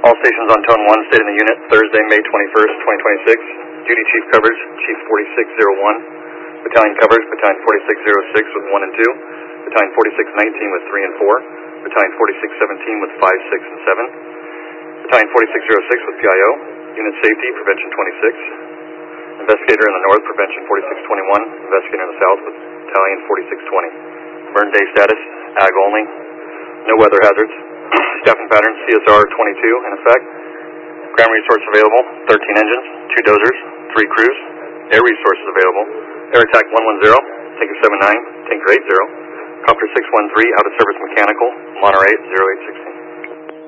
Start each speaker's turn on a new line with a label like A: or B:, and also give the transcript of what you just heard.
A: All stations on Tone 1 stayed in the unit Thursday, May 21st, 2026. Duty Chief covers, Chief 4601. Battalion covers, Battalion 4606 with 1 and 2. Battalion 4619 with 3 and 4. Battalion 4617 with 5, 6, and 7. Battalion 4606 with PIO. Unit Safety, Prevention 26. Investigator in the north, Prevention 4621. Investigator in the south with Battalion 4620. Burn day status, ag only. No weather hazards. Staffing patterns, CSR 22 in effect. Ground resource available, 13 engines, 2 dozers, 3 crews. Air resources available. Air attack 110, Tanker 79, Tanker 80. Copter 613, out of service mechanical, Monterey 0816.